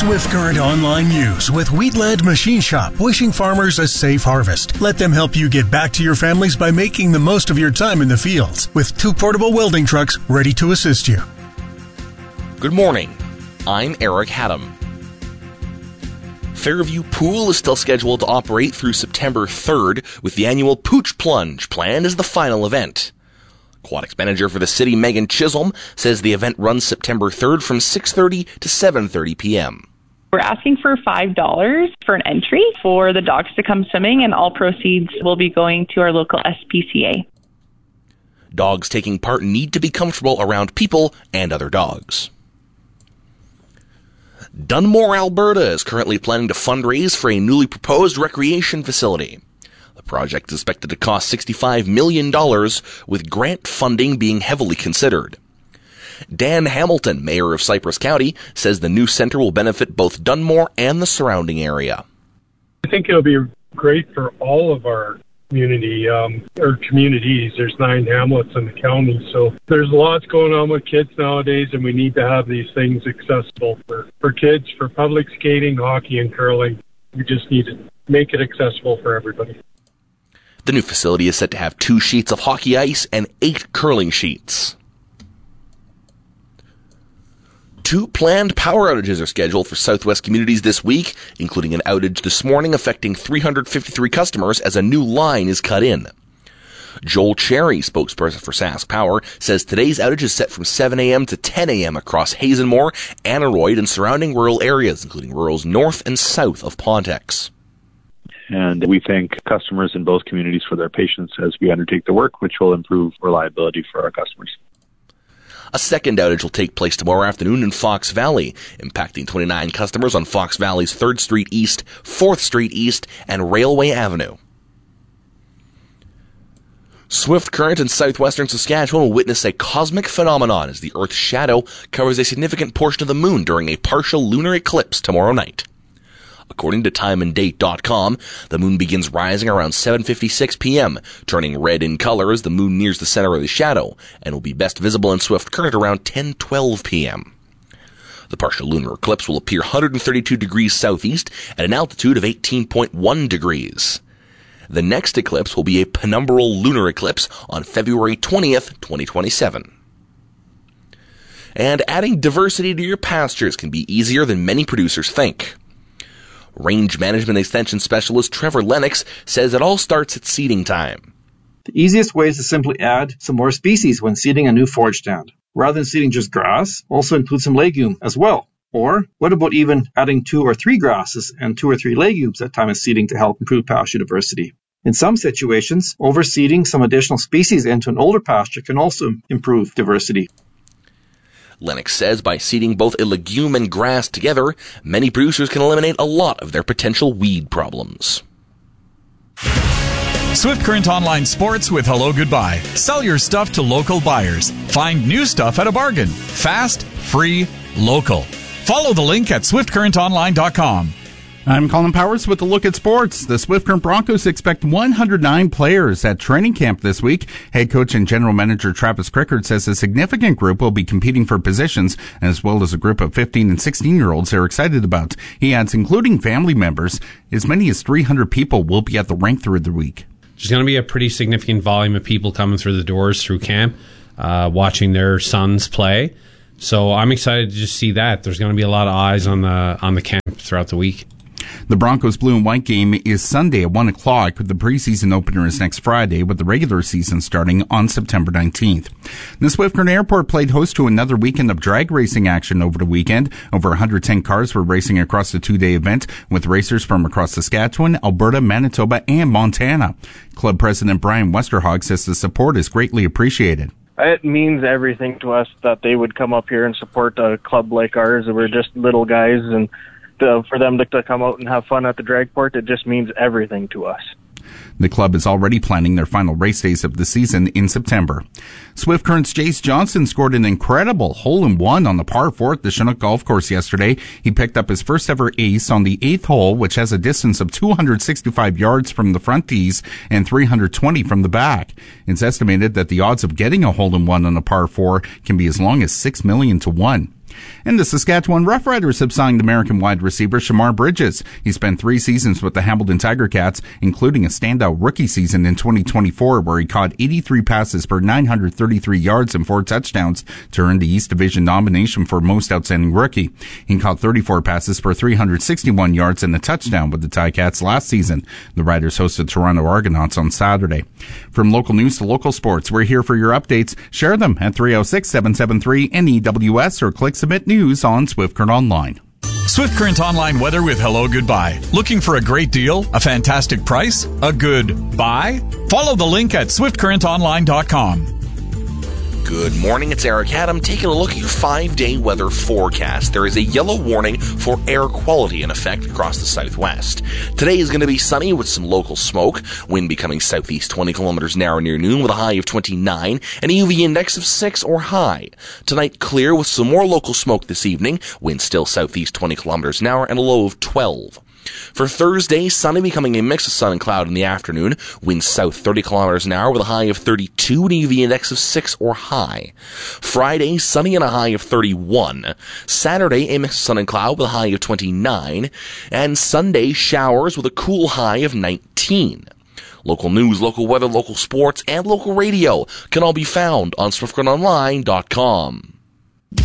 Swift Current Online News with Wheatland Machine Shop, wishing farmers a safe harvest. Let them help you get back to your families by making the most of your time in the fields with 2 portable welding trucks ready to assist you. Good morning. I'm Eric Haddam. Fairview Pool is still scheduled to operate through September 3rd, with the annual Pooch Plunge planned as the final event. Aquatics manager for the city, Megan Chisholm, says the event runs September 3rd from 6:30 to 7:30 p.m. We're asking for $5 for an entry for the dogs to come swimming, and all proceeds will be going to our local SPCA. Dogs taking part need to be comfortable around people and other dogs. Dunmore, Alberta is currently planning to fundraise for a newly proposed recreation facility. The project is expected to cost $65 million, with grant funding being heavily considered. Dan Hamilton, mayor of Cypress County, says the new center will benefit both Dunmore and the surrounding area. I think it'll be great for all of our community, or communities. There's 9 hamlets in the county, so there's lots going on with kids nowadays, and we need to have these things accessible for kids, for public skating, hockey, and curling. We just need to make it accessible for everybody. The new facility is set to have 2 sheets of hockey ice and 8 curling sheets. 2 planned power outages are scheduled for Southwest communities this week, including an outage this morning affecting 353 customers as a new line is cut in. Joel Cherry, spokesperson for Sask Power, says today's outage is set from 7 a.m. to 10 a.m. across Hazenmore, Aneroid, and surrounding rural areas, including rurals north and south of Pontex. And we thank customers in both communities for their patience as we undertake the work, which will improve reliability for our customers. A second outage will take place tomorrow afternoon in Fox Valley, impacting 29 customers on Fox Valley's 3rd Street East, 4th Street East, and Railway Avenue. Swift Current in southwestern Saskatchewan will witness a cosmic phenomenon as the Earth's shadow covers a significant portion of the moon during a partial lunar eclipse tomorrow night. According to timeanddate.com, the moon begins rising around 7:56 p.m., turning red in color as the moon nears the center of the shadow, and will be best visible in Swift Current around 10:12 p.m. The partial lunar eclipse will appear 132 degrees southeast at an altitude of 18.1 degrees. The next eclipse will be a penumbral lunar eclipse on February 20th, 2027. And adding diversity to your pastures can be easier than many producers think. Range Management Extension Specialist Trevor Lennox says it all starts at seeding time. The easiest way is to simply add some more species when seeding a new forage stand. Rather than seeding just grass, also include some legume as well. Or what about even adding 2 or 3 grasses and 2 or 3 legumes at time of seeding to help improve pasture diversity? In some situations, overseeding some additional species into an older pasture can also improve diversity. Lennox says by seeding both a legume and grass together, many producers can eliminate a lot of their potential weed problems. Swift Current Online Sports with Hello Goodbye. Sell your stuff to local buyers. Find new stuff at a bargain. Fast, free, local. Follow the link at swiftcurrentonline.com. I'm Colin Powers with a look at sports. The Swift Current Broncos expect 109 players at training camp this week. Head coach and general manager Travis Crickard says a significant group will be competing for positions, as well as a group of 15 and 16-year-olds they're excited about. He adds, including family members, as many as 300 people will be at the rink through the week. There's going to be a pretty significant volume of people coming through the doors through camp, watching their sons play. So I'm excited to just see that. There's going to be a lot of eyes on the camp throughout the week. The Broncos blue and white game is Sunday at 1 o'clock. The preseason opener is next Friday, with the regular season starting on September 19th. The Swift Current Airport played host to another weekend of drag racing action over the weekend. Over 110 cars were racing across the 2-day event, with racers from across Saskatchewan, Alberta, Manitoba, and Montana. Club President Brian Westerhog says the support is greatly appreciated. It means everything to us that they would come up here and support a club like ours. We're just little guys, and for them to come out and have fun at the dragport, it just means everything to us. The club is already planning their final race days of the season in September. Swift Current's Jace Johnson scored an incredible hole-in-one on the par 4 at the Chinook Golf Course yesterday. He picked up his first ever ace on the 8th hole, which has a distance of 265 yards from the front tees and 320 from the back. It's estimated that the odds of getting a hole-in-one on a par 4 can be as long as 6 million to 1. And the Saskatchewan Roughriders have signed American wide receiver Shamar Bridges. He spent 3 seasons with the Hamilton Tiger Cats, including a standout rookie season in 2024 where he caught 83 passes for 933 yards and 4 touchdowns to earn the East Division nomination for Most Outstanding Rookie. He caught 34 passes for 361 yards and a touchdown with the Ticats last season. The Riders hosted Toronto Argonauts on Saturday. From local news to local sports, we're here for your updates. Share them at 306-773-NEWS or click Submit News on Swift Current Online. Swift Current Online weather with Hello Goodbye. Looking for a great deal? A fantastic price? A good buy? Follow the link at swiftcurrentonline.com. Good morning, it's Eric Adam taking a look at your 5-day weather forecast. There is a yellow warning for air quality in effect across the southwest. Today is going to be sunny with some local smoke, wind becoming southeast 20 kilometers an hour near noon with a high of 29 and a UV index of 6 or high. Tonight clear with some more local smoke this evening, wind still southeast 20 kilometers an hour and a low of 12. For Thursday, sunny becoming a mix of sun and cloud in the afternoon. Winds south 30 kilometers an hour with a high of 32 and a UV index of 6 or high. Friday, sunny and a high of 31. Saturday, a mix of sun and cloud with a high of 29. And Sunday, showers with a cool high of 19. Local news, local weather, local sports, and local radio can all be found on SwiftCurrentOnline.com.